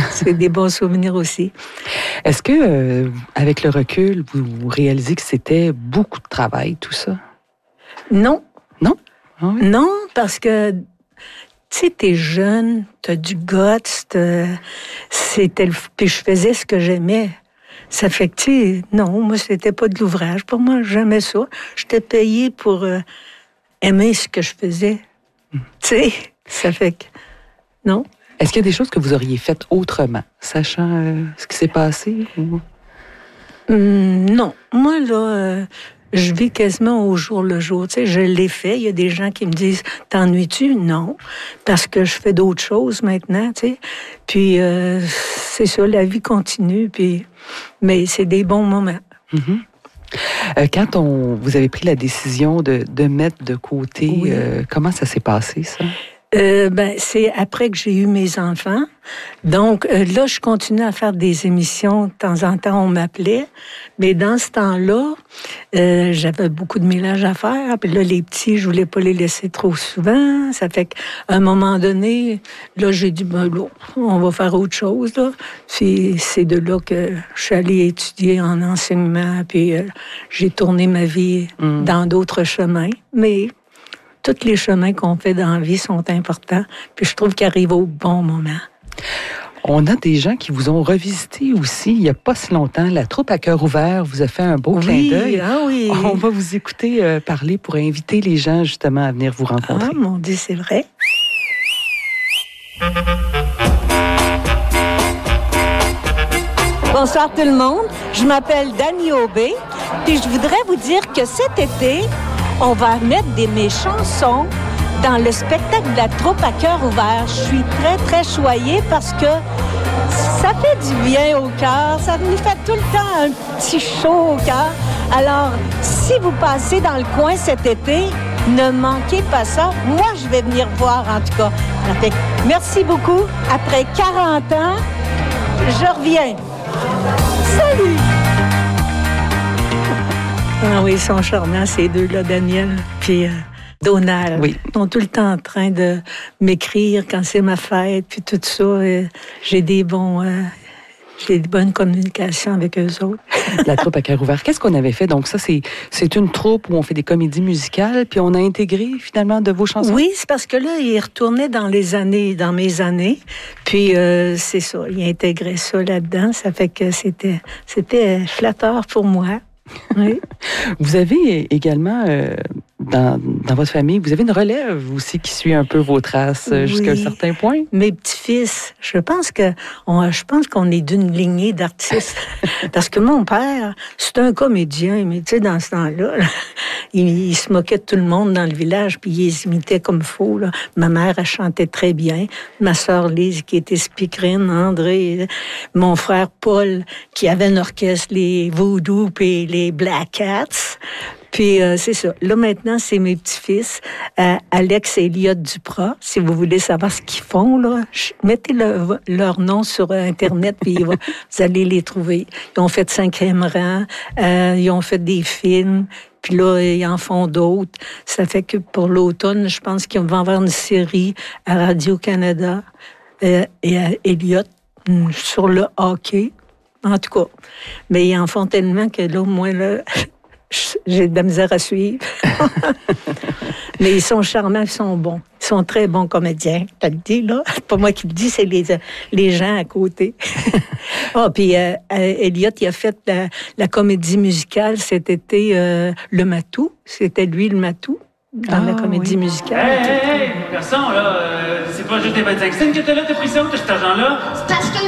C'est des bons souvenirs aussi. Est-ce que, avec le recul, vous réalisez que c'était beaucoup de travail, tout ça? Non. Non? Ah oui? Non, parce que, tu sais, t'es jeune, t'as du guts, puis je faisais ce que j'aimais. Ça fait que, tu sais, non, moi, c'était pas de l'ouvrage. Pour moi, j'aimais ça. J'étais payée pour aimer ce que je faisais. Tu sais, ça fait que, non. Est-ce qu'il y a des choses que vous auriez faites autrement, sachant ce qui s'est passé? Ou... Non. Moi, là, je vis quasiment au jour le jour. Tu sais, je l'ai fait. Il y a des gens qui me disent, t'ennuies-tu? Non. Parce que je fais d'autres choses maintenant, tu sais. Puis, c'est ça, la vie continue. Puis, mais c'est des bons moments. Mm-hmm. Quand vous avez pris la décision de mettre de côté, oui. Comment ça s'est passé, ça? C'est après que j'ai eu mes enfants. Donc, là, je continue à faire des émissions. De temps en temps, on m'appelait. Mais dans ce temps-là, j'avais beaucoup de ménage à faire. Puis là, les petits, je voulais pas les laisser trop souvent. Ça fait qu'à un moment donné, là, j'ai dit, ben là, on va faire autre chose, là. Puis c'est de là que je suis allée étudier en enseignement. Puis j'ai tourné ma vie dans d'autres chemins. Mais tous les chemins qu'on fait dans la vie sont importants. Puis je trouve qu'ils arrivent au bon moment. On a des gens qui vous ont revisité aussi il n'y a pas si longtemps. La troupe à cœur ouvert vous a fait un beau clin d'œil. Ah oui. On va vous écouter parler pour inviter les gens justement à venir vous rencontrer. Ah mon Dieu, c'est vrai. Bonsoir tout le monde. Je m'appelle Dani Aubé. Puis je voudrais vous dire que cet été, on va mettre mes chansons dans le spectacle de la troupe à cœur ouvert. Je suis très, très choyée parce que ça fait du bien au cœur. Ça nous fait tout le temps un petit chaud au cœur. Alors, si vous passez dans le coin cet été, ne manquez pas ça. Moi, je vais venir voir, en tout cas. Merci beaucoup. Après 40 ans, je reviens. Salut! Ah oui, ils sont charmants, ces deux-là, Daniel puis Donald. Oui. Ils sont tout le temps en train de m'écrire quand c'est ma fête, puis tout ça. J'ai des bonnes communications avec eux autres. La troupe à cœur ouvert. Qu'est-ce qu'on avait fait? Donc ça, c'est une troupe où on fait des comédies musicales, puis on a intégré finalement de vos chansons? Oui, c'est parce que là, ils retournaient dans mes années, puis c'est ça, ils intégraient ça là-dedans. Ça fait que c'était flatteur pour moi. Oui. Vous avez également, dans votre famille, vous avez une relève aussi qui suit un peu vos traces jusqu'à un certain point? Mes petits-fils, je pense qu'on est d'une lignée d'artistes. Parce que mon père, c'est un comédien, mais tu sais, dans ce temps-là, il se moquait de tout le monde dans le village, puis il les imitait comme faux, là. Ma mère, elle chantait très bien. Ma sœur Lise, qui était speakerine, André, mon frère Paul, qui avait un orchestre, les Voodoo, puis les Black Cats. Puis c'est ça. Là, maintenant, c'est mes petits-fils, Alex et Elliot Duprat. Si vous voulez savoir ce qu'ils font, là, mettez leur nom sur Internet, puis vous allez les trouver. Ils ont fait 5e rang, ils ont fait des films, puis là, ils en font d'autres. Ça fait que pour l'automne, je pense qu'ils vont avoir une série à Radio-Canada et à Elliot sur le hockey. En tout cas. Mais ils en font tellement que là, moi, là, j'ai de la misère à suivre. Mais ils sont charmants, ils sont bons. Ils sont très bons comédiens. Je te le dis, là. C'est pas moi qui le dis, c'est les gens à côté. Puis Elliot, il a fait la comédie musicale cet été, Le Matou. C'était lui, le Matou, dans la comédie musicale. Hey, garçon, là, c'est pas juste des 25 cents que t'as là, t'as pris ça, cet argent-là? C'est parce que